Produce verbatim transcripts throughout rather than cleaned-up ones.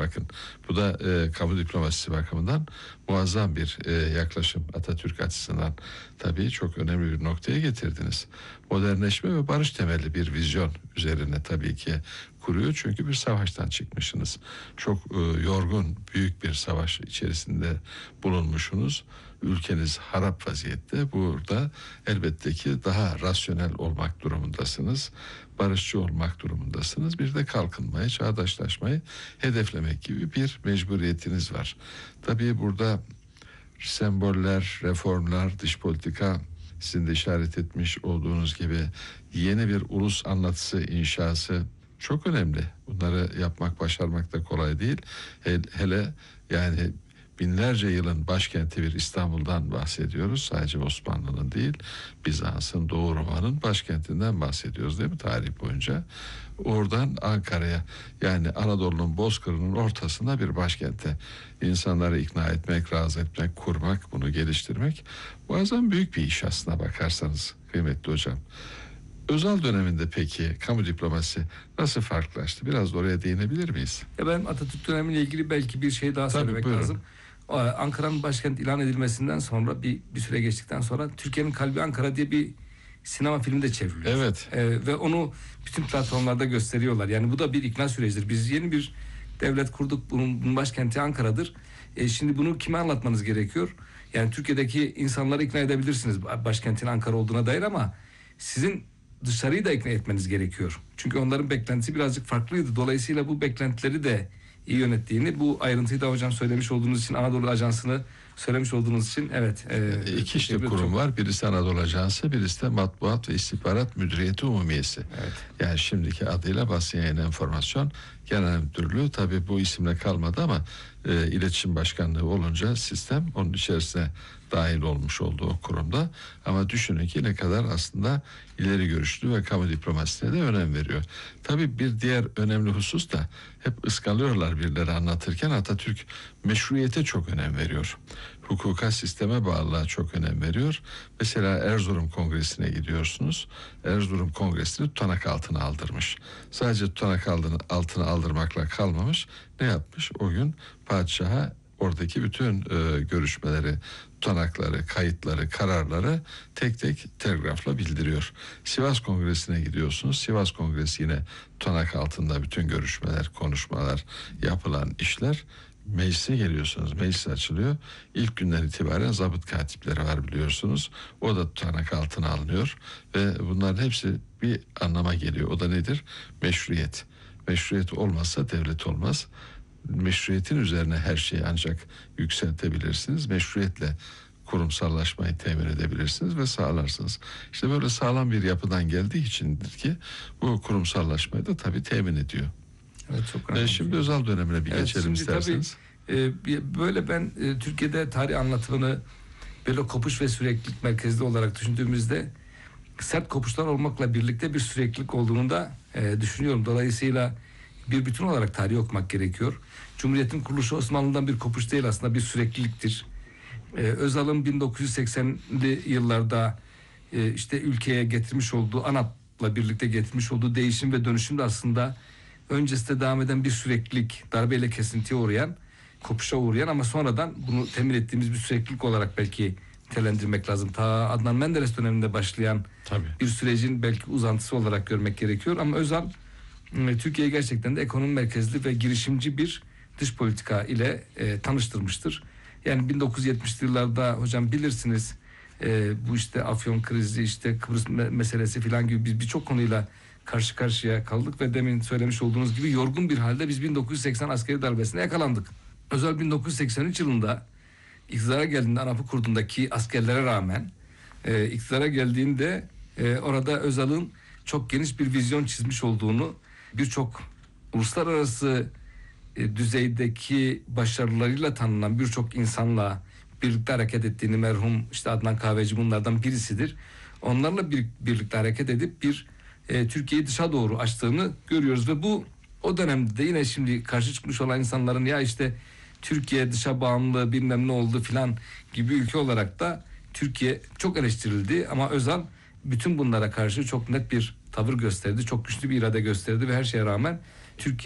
Bakın bu da e, kamu diplomasisi bakımından muazzam bir e, yaklaşım Atatürk açısından. Tabii çok önemli bir noktaya getirdiniz. Modernleşme ve barış temelli bir vizyon üzerine tabii ki kuruyor. Çünkü bir savaştan çıkmışsınız. Çok e, yorgun, büyük bir savaş içerisinde bulunmuşsunuz. Ülkeniz harap vaziyette. Burada elbette ki daha rasyonel olmak durumundasınız. Barışçı olmak durumundasınız. Bir de kalkınmayı, çağdaşlaşmayı hedeflemek gibi bir mecburiyetiniz var. Tabii burada semboller, reformlar, dış politika, sizin de işaret etmiş olduğunuz gibi yeni bir ulus anlatısı inşası çok önemli. Bunları yapmak, başarmak da kolay değil. Hele yani binlerce yılın başkenti bir İstanbul'dan bahsediyoruz. Sadece Osmanlı'nın değil, Bizans'ın, Doğu Roma'nın başkentinden bahsediyoruz değil mi tarih boyunca? Oradan Ankara'ya, yani Anadolu'nun bozkırının ortasında bir başkente insanları ikna etmek, razı etmek, kurmak, bunu geliştirmek bazen büyük bir iş aslına bakarsanız kıymetli hocam. Özal döneminde peki kamu diplomasisi nasıl farklılaştı? Biraz da oraya değinebilir miyiz? Ya ben Atatürk dönemiyle ilgili belki bir şey daha Tabii, söylemek buyurun. lazım. Ankara'nın başkent ilan edilmesinden sonra bir, bir süre geçtikten sonra Türkiye'nin Kalbi Ankara diye bir sinema filmi de çevriliyor. Evet. Ee, ve onu bütün platformlarda gösteriyorlar. Yani bu da bir ikna sürecidir. Biz yeni bir devlet kurduk. Bunun, bunun başkenti Ankara'dır. E, şimdi bunu kime anlatmanız gerekiyor? Yani Türkiye'deki insanları ikna edebilirsiniz başkentin Ankara olduğuna dair ama sizin dışarıyı da ikna etmeniz gerekiyor. Çünkü onların beklentisi birazcık farklıydı. Dolayısıyla bu beklentileri de iyi yönettiğini, bu ayrıntıyı da hocam söylemiş olduğunuz için, Anadolu Ajansı'nı söylemiş olduğunuz için evet. E, iki işte kurum çok... var. Birisi Anadolu Ajansı, birisi de Matbuat ve İstihbarat Müdüriyeti Umumiyesi. Evet. Yani şimdiki adıyla Basın Yayın Enformasyon Genel Müdürlüğü. Tabii bu isimle kalmadı ama e, İletişim Başkanlığı olunca sistem onun içerisine dahil olmuş oldu o kurumda. Ama düşünün ki ne kadar aslında ileri görüşlü ve kamu diplomasisine de önem veriyor. Tabii bir diğer önemli husus da hep ıskalıyorlar birileri anlatırken, Atatürk meşruiyete çok önem veriyor. Hukuka, sisteme bağlılığa çok önem veriyor. Mesela Erzurum Kongresi'ne gidiyorsunuz. Erzurum Kongresi'ni tutanak altına aldırmış. Sadece tutanak altına aldırmakla kalmamış. Ne yapmış? O gün padişaha oradaki bütün e, görüşmeleri, tutanakları, kayıtları, kararları tek tek telgrafla bildiriyor. Sivas Kongresi'ne gidiyorsunuz. Sivas Kongresi yine tutanak altında bütün görüşmeler, konuşmalar, yapılan işler. Meclise geliyorsunuz. Meclis açılıyor. İlk günden itibaren zabıt katipleri var biliyorsunuz. O da tutanak altına alınıyor. Ve bunların hepsi bir anlama geliyor. O da nedir? Meşruiyet. Meşruiyet olmazsa devlet olmaz. Meşruiyetin üzerine her şeyi ancak yükseltebilirsiniz. Meşruiyetle kurumsallaşmayı temin edebilirsiniz ve sağlarsınız. İşte böyle sağlam bir yapıdan geldiği içindir ki bu kurumsallaşmayı da tabii temin ediyor. Evet, çok önemli. Ee, şimdi Özal dönemine bir evet, geçelim isterseniz. Tabii, e, böyle ben e, Türkiye'de tarih anlatımını böyle kopuş ve süreklilik merkezli olarak düşündüğümüzde sert kopuşlar olmakla birlikte bir süreklilik olduğunu da e, düşünüyorum. Dolayısıyla bir bütün olarak tarihi okumak gerekiyor. Cumhuriyetin kuruluşu Osmanlı'dan bir kopuş değil, aslında bir sürekliliktir. Ee, Özal'ın bin dokuz yüz seksenli yıllarda e, işte ülkeye getirmiş olduğu, ANAP'la birlikte getirmiş olduğu değişim ve dönüşüm de aslında öncesinde devam eden bir süreklilik, darbeyle kesintiye uğrayan, kopuşa uğrayan ama sonradan bunu temin ettiğimiz bir süreklilik olarak belki nitelendirmek lazım. Ta Adnan Menderes döneminde başlayan Tabii. bir sürecin belki uzantısı olarak görmek gerekiyor. Ama Özal Türkiye'yi gerçekten de ekonomi merkezli ve girişimci bir dış politika ile e, tanıştırmıştır. Yani bin dokuz yüz yetmişli yıllarda hocam bilirsiniz e, bu işte Afyon krizi, işte Kıbrıs me- meselesi filan gibi biz birçok konuyla karşı karşıya kaldık ve demin söylemiş olduğunuz gibi yorgun bir halde biz bin dokuz yüz seksen askeri darbesine yakalandık. Özal bin dokuz yüz seksen üç yılında iktidara geldiğinde, ANAP'ı kurduğundaki askerlere rağmen e, iktidara geldiğinde e, orada Özal'ın çok geniş bir vizyon çizmiş olduğunu, birçok uluslararası e, düzeydeki başarılarıyla tanınan birçok insanla birlikte hareket ettiğini, merhum işte Adnan Kahveci bunlardan birisidir. Onlarla bir, birlikte hareket edip bir e, Türkiye'yi dışa doğru açtığını görüyoruz ve bu o dönemde de yine şimdi karşı çıkmış olan insanların ya işte Türkiye dışa bağımlı bilmem ne oldu filan gibi ülke olarak da Türkiye çok eleştirildi ama Özal bütün bunlara karşı çok net bir tavır gösterdi, çok güçlü bir irade gösterdi ve her şeye rağmen Türkiye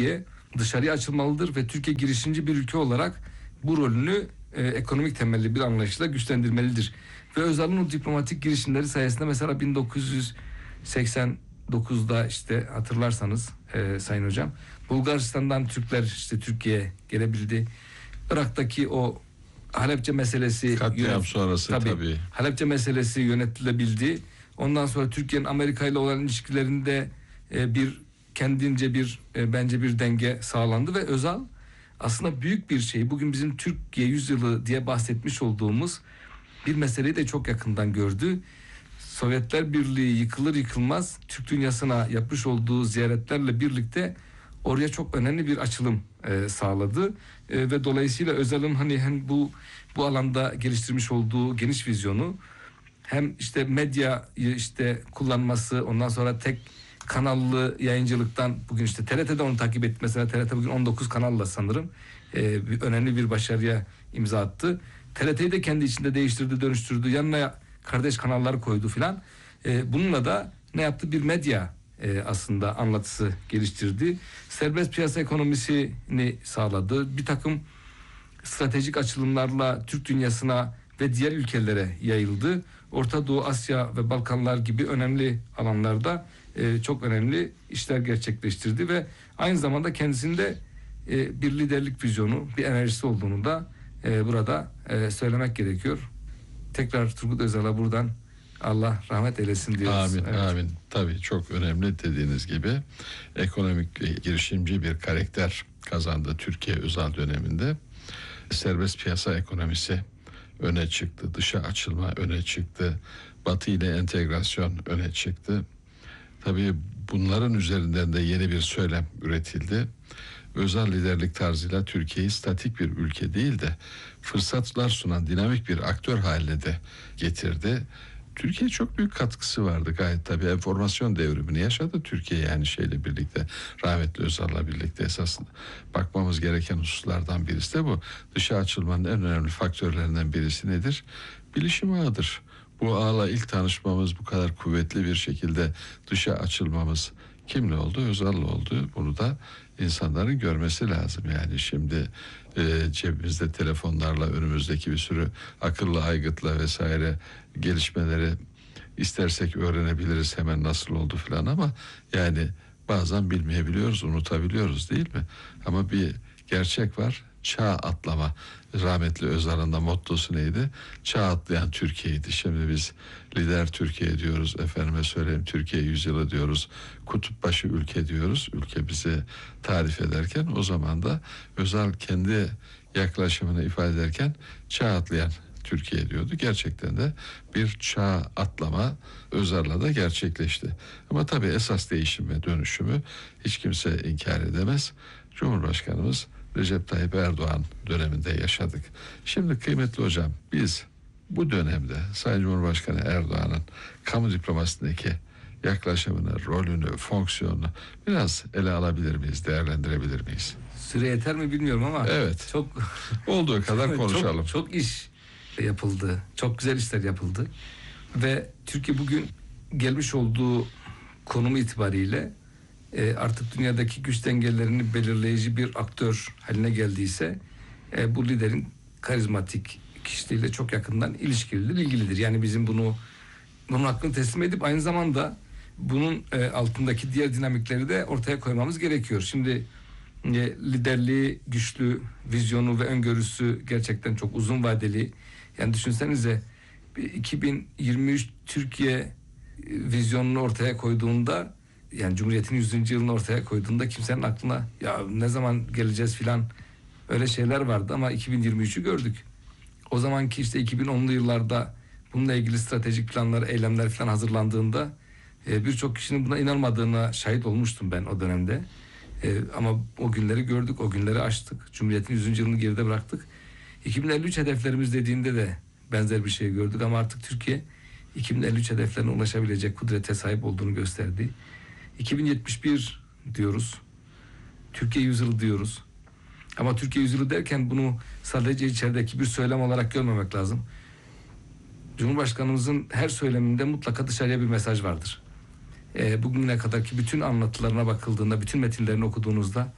dışarıya açılmalıdır ve Türkiye girişimci bir ülke olarak bu rolünü e, ekonomik temelli bir anlayışla güçlendirmelidir. Ve Özal'ın o diplomatik girişimleri sayesinde mesela bin dokuz yüz seksen dokuzda işte hatırlarsanız e, Sayın Hocam, Bulgaristan'dan Türkler işte Türkiye'ye gelebildi. Irak'taki o Halepçe meselesi Katliam yönet- sonrası tabii. tabii. Halepçe meselesi yönetilebildi. Ondan sonra Türkiye'nin Amerika ile olan ilişkilerinde e, bir kendince bir e, bence bir denge sağlandı ve Özal aslında büyük bir şey. Bugün bizim Türkiye yüzyılı diye bahsetmiş olduğumuz bir meseleyi de çok yakından gördü. Sovyetler Birliği yıkılır yıkılmaz Türk dünyasına yapmış olduğu ziyaretlerle birlikte oraya çok önemli bir açılım e, sağladı. E, ve dolayısıyla Özal'ın hani hem bu bu alanda geliştirmiş olduğu geniş vizyonu, hem işte medyayı işte kullanması, ondan sonra tek kanallı yayıncılıktan bugün işte T R T'de onu takip etti. Mesela T R T bugün on dokuz kanalla sanırım e, bir, önemli bir başarıya imza attı. T R T'yi de kendi içinde değiştirdi, dönüştürdü. Yanına kardeş kanallar koydu filan. E, bununla da ne yaptı? Bir medya e, aslında anlatısı geliştirdi. Serbest piyasa ekonomisini sağladı. Bir takım stratejik açılımlarla Türk dünyasına ve diğer ülkelere yayıldı. Orta Doğu, Asya ve Balkanlar gibi önemli alanlarda e, çok önemli işler gerçekleştirdi ve aynı zamanda kendisinde e, bir liderlik vizyonu, bir enerjisi olduğunu da e, burada e, söylemek gerekiyor. Tekrar Turgut Özal'a buradan Allah rahmet eylesin diyoruz. Amin, Evet. amin. Tabii çok önemli dediğiniz gibi ekonomik ve girişimci bir karakter kazandı Türkiye Özal döneminde. Serbest piyasa ekonomisi öne çıktı, dışa açılma öne çıktı, Batı ile entegrasyon öne çıktı. Tabii bunların üzerinden de yeni bir söylem üretildi. Özal liderlik tarzıyla Türkiye'yi statik bir ülke değil de fırsatlar sunan dinamik bir aktör haline de getirdi. Türkiye çok büyük katkısı vardı gayet tabii. Enformasyon devrimini yaşadı Türkiye yani şeyle birlikte, rahmetli Özal'la birlikte esasında. Bakmamız gereken hususlardan birisi de bu. Dışa açılmanın en önemli faktörlerinden birisi nedir? Bilişim ağıdır. Bu ağla ilk tanışmamız, bu kadar kuvvetli bir şekilde dışa açılmamız kimle oldu? Özal'la oldu. Bunu da insanların görmesi lazım. Yani şimdi e, cebimizde telefonlarla, önümüzdeki bir sürü akıllı aygıtla vesaire gelişmeleri istersek öğrenebiliriz hemen nasıl oldu falan, ama yani bazen bilmeyebiliyoruz, unutabiliyoruz değil mi? Ama bir gerçek var. Çağ atlama. Rahmetli Özal'ın da mottosu neydi? Çağ atlayan Türkiye'ydi. Şimdi biz lider Türkiye diyoruz. Efendime söyleyeyim Türkiye yüzyılı diyoruz. Kutup başı ülke diyoruz. Ülke bizi tarif ederken o zaman da Özal kendi yaklaşımını ifade ederken çağ atlayan Türkiye diyordu. Gerçekten de bir çağ atlama Özal'la da gerçekleşti. Ama tabii esas değişim ve dönüşümü hiç kimse inkar edemez. Cumhurbaşkanımız Recep Tayyip Erdoğan döneminde yaşadık. Şimdi kıymetli hocam, biz bu dönemde Sayın Cumhurbaşkanı Erdoğan'ın kamu diplomasisindeki yaklaşımını, rolünü, fonksiyonunu biraz ele alabilir miyiz, değerlendirebilir miyiz? Süre yeter mi bilmiyorum ama Evet. çok Olduğu kadar konuşalım. Çok, çok iş yapıldı. Çok güzel işler yapıldı. Ve Türkiye bugün gelmiş olduğu konumu itibariyle e, artık dünyadaki güç dengelerini belirleyici bir aktör haline geldiyse e, bu liderin karizmatik kişiliğiyle çok yakından ilişkilidir, ilgilidir. Yani bizim bunu bunun hakkını teslim edip aynı zamanda bunun e, altındaki diğer dinamikleri de ortaya koymamız gerekiyor. Şimdi e, liderliği, güçlü, vizyonu ve öngörüsü gerçekten çok uzun vadeli. Yani düşünsenize iki bin yirmi üç Türkiye vizyonunu ortaya koyduğunda, yani Cumhuriyet'in yüzüncü yılını ortaya koyduğunda kimsenin aklına ya ne zaman geleceğiz filan öyle şeyler vardı, ama iki bin yirmi üçü gördük. O zamanki işte iki bin onlu yıllarda bununla ilgili stratejik planlar, eylemler falan hazırlandığında e, birçok kişinin buna inanmadığına şahit olmuştum ben o dönemde. E, ama o günleri gördük, o günleri aştık. Cumhuriyet'in yüzüncü yılını geride bıraktık. iki bin elli üç hedeflerimiz dediğinde de benzer bir şey gördük, ama artık Türkiye iki bin elli üç hedeflerine ulaşabilecek kudrete sahip olduğunu gösterdi. iki bin yetmiş bir diyoruz. Türkiye yüzyılı diyoruz. Ama Türkiye yüzyılı derken bunu sadece içerideki bir söylem olarak görmemek lazım. Cumhurbaşkanımızın her söyleminde mutlaka dışarıya bir mesaj vardır. E, bugüne kadarki bütün anlatılarına bakıldığında, bütün metinlerini okuduğunuzda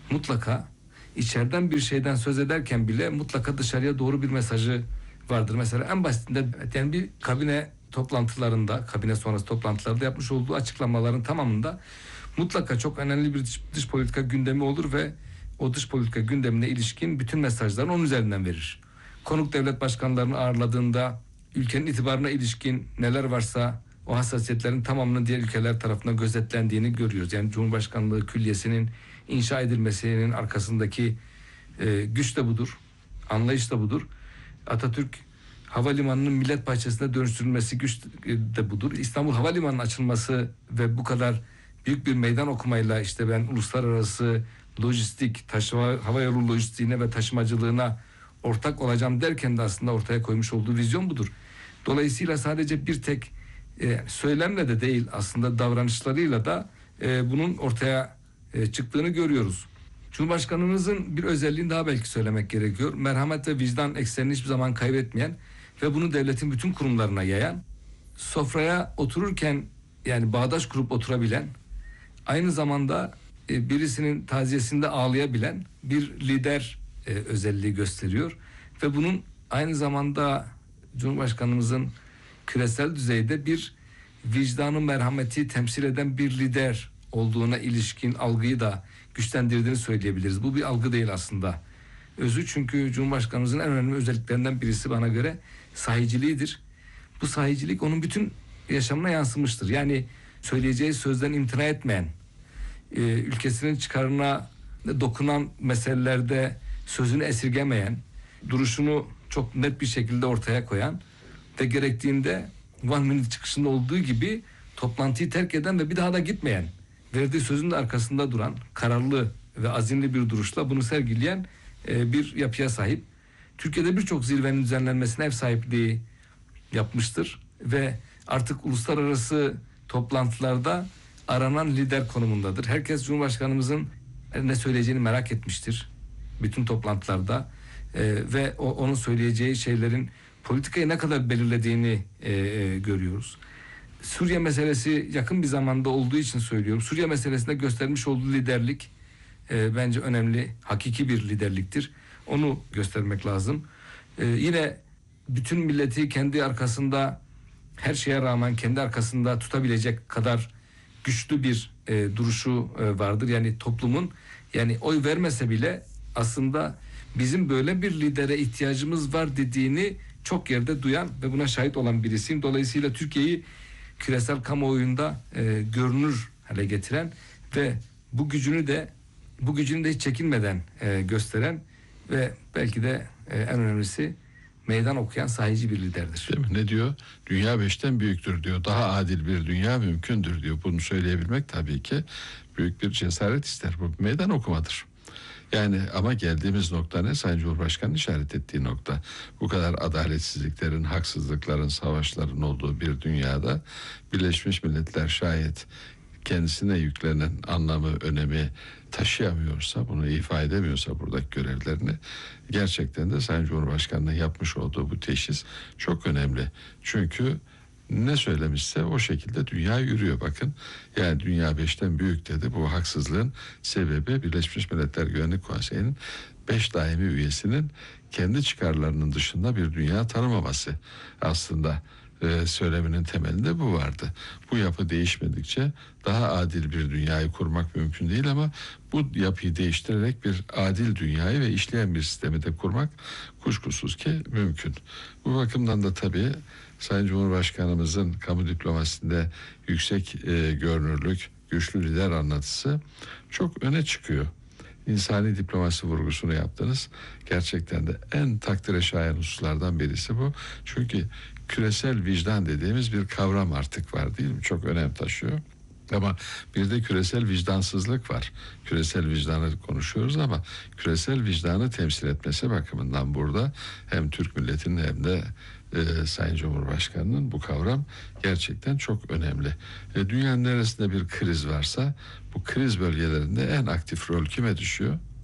mutlaka içeriden bir şeyden söz ederken bile mutlaka dışarıya doğru bir mesajı vardır. Mesela en basitinde yani bir kabine toplantılarında, kabine sonrası toplantılarda yapmış olduğu açıklamaların tamamında mutlaka çok önemli bir dış, dış politika gündemi olur ve o dış politika gündemine ilişkin bütün mesajlarını onun üzerinden verir. Konuk devlet başkanlarını ağırladığında ülkenin itibarına ilişkin neler varsa o hassasiyetlerin tamamının diğer ülkeler tarafından gözetlendiğini görüyoruz. Yani Cumhurbaşkanlığı Külliyesi'nin inşa edilmesinin arkasındaki e, güç de budur, anlayış da budur. Atatürk Havalimanı'nın millet bahçesine dönüştürülmesi güç de budur. İstanbul Havalimanı'nın açılması ve bu kadar büyük bir meydan okumayla işte ben uluslararası lojistik, taşıma, havayolu lojistiğine ve taşımacılığına ortak olacağım derken de aslında ortaya koymuş olduğu vizyon budur. Dolayısıyla sadece bir tek e, söylemle de değil aslında davranışlarıyla da e, bunun ortaya e, çıktığını görüyoruz. Cumhurbaşkanımızın bir özelliğini daha belki söylemek gerekiyor. Merhamet ve vicdan eksenini hiçbir zaman kaybetmeyen ve bunu devletin bütün kurumlarına yayan, sofraya otururken yani bağdaş kurup oturabilen, aynı zamanda e, birisinin taziyesinde ağlayabilen bir lider e, özelliği gösteriyor. Ve bunun aynı zamanda Cumhurbaşkanımızın küresel düzeyde bir vicdanı merhameti temsil eden bir lider olduğuna ilişkin algıyı da güçlendirdiğini söyleyebiliriz. Bu bir algı değil aslında. Özü çünkü Cumhurbaşkanımızın en önemli özelliklerinden birisi bana göre sahiciliğidir. Bu sahicilik onun bütün yaşamına yansımıştır. Yani söyleyeceği sözden imtina etmeyen, e, ülkesinin çıkarına dokunan meselelerde sözünü esirgemeyen, duruşunu çok net bir şekilde ortaya koyan ve gerektiğinde One Minute çıkışında olduğu gibi toplantıyı terk eden ve bir daha da gitmeyen, verdiği sözün de arkasında duran, kararlı ve azimli bir duruşla bunu sergileyen e, bir yapıya sahip. Türkiye'de birçok zirvenin düzenlenmesine ev sahipliği yapmıştır ve artık uluslararası toplantılarda aranan lider konumundadır. Herkes Cumhurbaşkanımızın ne söyleyeceğini merak etmiştir bütün toplantılarda e, ve o, onun söyleyeceği şeylerin politikayı ne kadar belirlediğini e, e, görüyoruz. Suriye meselesi yakın bir zamanda olduğu için söylüyorum. Suriye meselesinde göstermiş olduğu liderlik e, bence önemli, hakiki bir liderliktir. Onu göstermek lazım. E, yine bütün milleti kendi arkasında her şeye rağmen kendi arkasında tutabilecek kadar güçlü bir e, duruşu e, vardır. Yani toplumun yani oy vermese bile aslında bizim böyle bir lidere ihtiyacımız var dediğini çok yerde duyan ve buna şahit olan birisiyim. Dolayısıyla Türkiye'yi küresel kamuoyunda e, görünür hale getiren ve bu gücünü de bu gücünü de hiç çekinmeden e, gösteren ve belki de e, en önemlisi meydan okuyan sahici bir liderdir. Değil mi? Ne diyor? Dünya beşten büyüktür diyor. Daha adil bir dünya mümkündür diyor. Bunu söyleyebilmek tabii ki büyük bir cesaret ister. Bu meydan okumadır. Yani ama geldiğimiz nokta ne? Sayın Cumhurbaşkanı'nın işaret ettiği nokta. Bu kadar adaletsizliklerin, haksızlıkların, savaşların olduğu bir dünyada Birleşmiş Milletler şayet kendisine yüklenen anlamı, önemi taşıyamıyorsa, bunu ifade edemiyorsa buradaki görevlerini, gerçekten de Sayın Cumhurbaşkanı'nın yapmış olduğu bu teşhis çok önemli. Çünkü ne söylemişse o şekilde dünya yürüyor bakın. Yani dünya beşten büyük dedi. Bu haksızlığın sebebi Birleşmiş Milletler Güvenlik Konseyi'nin beş daimi üyesinin kendi çıkarlarının dışında bir dünya tanımaması. Aslında e, söyleminin temelinde bu vardı. Bu yapı değişmedikçe daha adil bir dünyayı kurmak mümkün değil ama bu yapıyı değiştirerek bir adil dünyayı ve işleyen bir sistemi de kurmak kuşkusuz ki mümkün. Bu bakımdan da tabii Sayın Cumhurbaşkanımızın kamu diplomasisinde yüksek e, görünürlük, güçlü lider anlatısı çok öne çıkıyor. İnsani diplomasi vurgusunu yaptınız. Gerçekten de en takdire şayan hususlardan birisi bu. Çünkü küresel vicdan dediğimiz bir kavram artık var değil mi? Çok önem taşıyor. Ama bir de küresel vicdansızlık var. Küresel vicdanı konuşuyoruz ama küresel vicdanı temsil etmesi bakımından burada hem Türk milletinin hem de e, Sayın Cumhurbaşkanı'nın bu kavram gerçekten çok önemli. E, dünyanın neresinde bir kriz varsa bu kriz bölgelerinde en aktif rol kime düşüyor?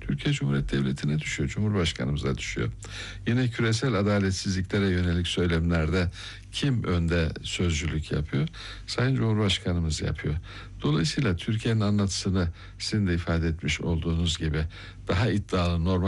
Türkiye Cumhuriyeti Devleti'ne düşüyor, Cumhurbaşkanımıza düşüyor. Yine küresel adaletsizliklere yönelik söylemlerde kim önde sözcülük yapıyor? Sayın Cumhurbaşkanımız yapıyor. Dolayısıyla Türkiye'nin anlatısını sizin de ifade etmiş olduğunuz gibi daha iddialı, normal